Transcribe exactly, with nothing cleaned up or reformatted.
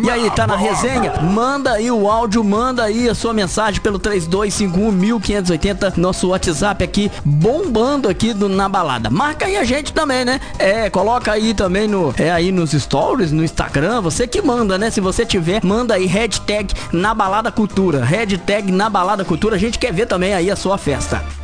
E aí, tá na resenha? Manda aí o áudio, manda aí a sua mensagem pelo três dois cinco um, um cinco oito zero, nosso WhatsApp aqui, bombando aqui do, na balada. Marca aí a gente também, né? É, coloca aí também no, é aí nos stories, no Instagram, você que manda, né? Se você tiver, manda aí hashtag na balada cultura, hashtag na balada cultura, a gente quer ver também aí a sua festa.